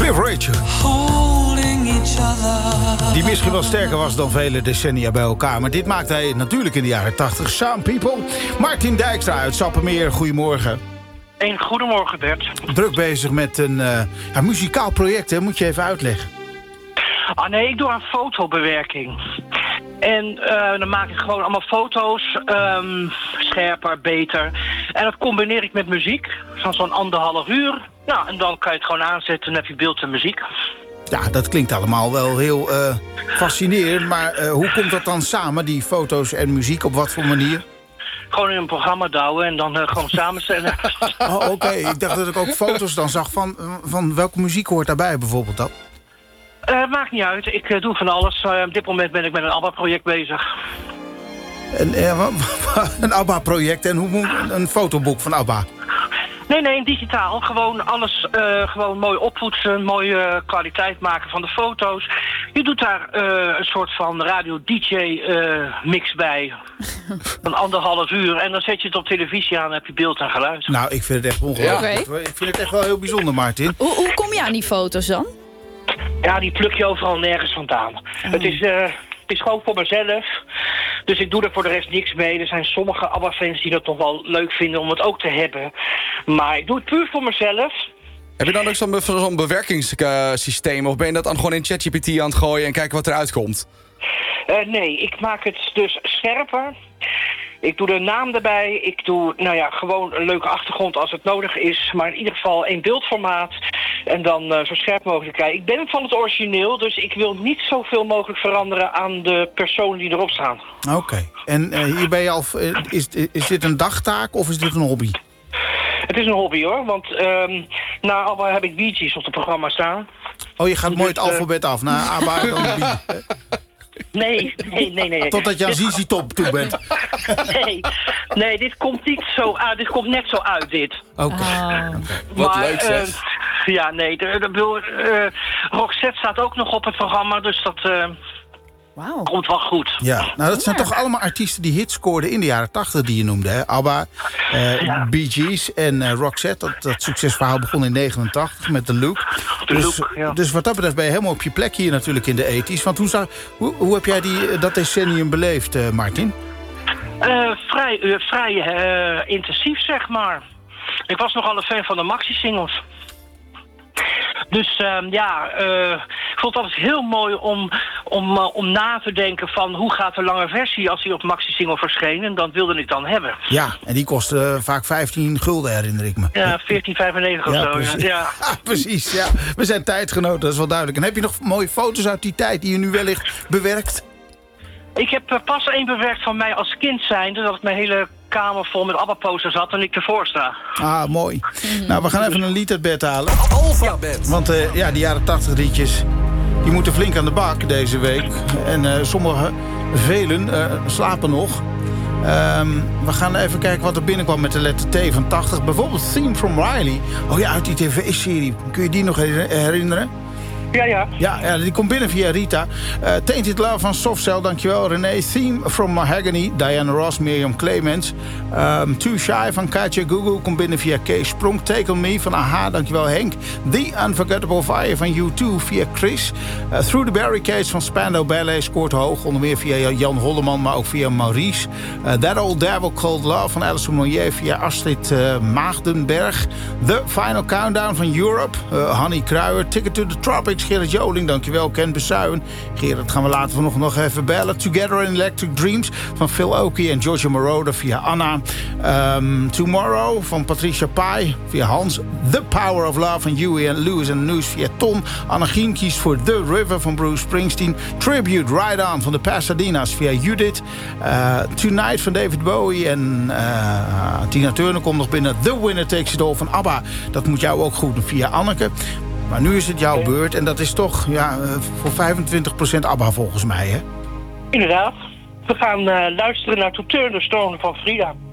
Cliff Richard. Die misschien wel sterker was dan vele decennia bij elkaar. Maar dit maakte hij natuurlijk in de jaren 80. Some People. Martin Dijkstra uit Sappemeer, goedemorgen. Goedemorgen, Bert. Druk bezig met een muzikaal project, hè? Moet je even uitleggen. Nee, ik doe aan fotobewerking. En dan maak ik gewoon allemaal foto's, scherper, beter. En dat combineer ik met muziek, zo'n 1,5 uur. Nou, en dan kan je het gewoon aanzetten en heb je beeld en muziek. Ja, dat klinkt allemaal wel heel fascinerend. Maar hoe komt dat dan samen, die foto's en muziek? Op wat voor manier? Gewoon in een programma douwen en dan gewoon samenstellen. Oh, oké. Ik dacht dat ik ook foto's dan zag van welke muziek hoort daarbij bijvoorbeeld dan? Maakt niet uit. Ik doe van alles. Op dit moment ben ik met een ABBA-project bezig. Een ABBA-project en hoe moet een fotoboek van ABBA? Nee, digitaal. Gewoon alles gewoon mooi oppoetsen, mooie kwaliteit maken van de foto's. Je doet daar een soort van radio-dj-mix bij. Van 1,5 uur. En dan zet je het op televisie aan en heb je beeld en geluid. Nou, ik vind het echt ongelooflijk. Okay. Ik vind het echt wel heel bijzonder, Martin. Hoe kom je aan die foto's dan? Ja, die pluk je overal nergens vandaan. Het is gewoon voor mezelf. Dus ik doe er voor de rest niks mee. Er zijn sommige ABBA-fans die dat toch wel leuk vinden om het ook te hebben. Maar ik doe het puur voor mezelf. Heb je dan ook zo'n bewerkingssysteem? Of ben je dat dan gewoon in ChatGPT aan het gooien en kijken wat eruit komt? Nee, ik maak het dus scherper. Ik doe de naam erbij. Ik doe gewoon een leuke achtergrond als het nodig is. Maar in ieder geval 1 beeldformaat. En dan zo scherp mogelijk kijken. Ik ben van het origineel, dus ik wil niet zoveel mogelijk veranderen aan de personen die erop staan. Oké. En hier ben je al. Is dit een dagtaak of is dit een hobby? Het is een hobby hoor, want na ABBA heb ik Bee Gees op het programma staan. Oh, je gaat mooi het alfabet af. Na ABBA dan de Bee. Nee. Totdat je aan ZZ Top toe bent. Nee, dit komt niet zo uit. Dit komt net zo uit, dit. Oké. Wat leuk zeg. Ja, nee. Roxette staat ook nog op het programma, dus dat komt wel goed. Ja, nou dat zijn toch allemaal artiesten die hits scoorden in de jaren 80 die je noemde, hè? ABBA, Bee Gees en Roxette. Dat succesverhaal begon in 89 met The Look. Dus wat dat betreft ben je helemaal op je plek hier natuurlijk in de 80's. Want hoe heb jij dat decennium beleefd, Martin? Vrij intensief, zeg maar. Ik was nogal een fan van de maxi-singles. Dus ik vond het altijd heel mooi om na te denken van hoe gaat de lange versie als die op maxi-single verscheen. En dat wilde ik dan hebben. Ja, en die kostte vaak 15 gulden, herinner ik me. Ja, 14,95 of zo. Precies. Ja. Precies, ja. We zijn tijdgenoten, dat is wel duidelijk. En heb je nog mooie foto's uit die tijd die je nu wellicht bewerkt? Ik heb pas 1 bewerkt van mij als kind zijnde, dat ik mijn hele kamer vol met ABBA-posters had en ik ervoor sta. Ah, mooi. Nou, we gaan even een lied uit bed halen. Alphabet. Want die jaren 80 liedjes, die moeten flink aan de bak deze week. En velen slapen nog. We gaan even kijken wat er binnenkwam met de letter T van 80. Bijvoorbeeld Theme from Riley. Oh ja, uit die tv-serie. Kun je die nog herinneren? Ja, die komt binnen via Rita. Tainted Love van Softcell, dankjewel René. Theme from Mahogany, Diana Ross, Mirjam Clements. Too Shy van Katja Gugu komt binnen via Kees Sprong. Take On Me van AHA, dankjewel Henk. The Unforgettable Fire van U2 via Chris. Through the Barricades van Spandau Ballet scoort hoog. Onder meer via Jan Holleman, maar ook via Maurice. That Old Devil Called Love van Alison Moyer via Astrid Maagdenberg. The Final Countdown van Europe. Hanny Kruijer. Ticket to the Tropics. Gerrit Joling, dankjewel. Ken Besuijen. Gerrit gaan we later vanochtend nog even bellen. Together in Electric Dreams van Phil Oakey en Giorgio Moroder via Anna. Tomorrow van Patricia Pai via Hans. The Power of Love van Huey en Lewis en News via Tom. Annegien kiest voor The River van Bruce Springsteen. Tribute Ride On van de Pasadena's via Judith. Tonight van David Bowie en Tina Turner komt nog binnen. The Winner Takes It All van ABBA. Dat moet jou ook goed doen via Anneke. Maar nu is het jouw beurt en dat is toch voor 25% ABBA volgens mij, hè? Inderdaad. We gaan luisteren naar To Turn the Stone van Frida.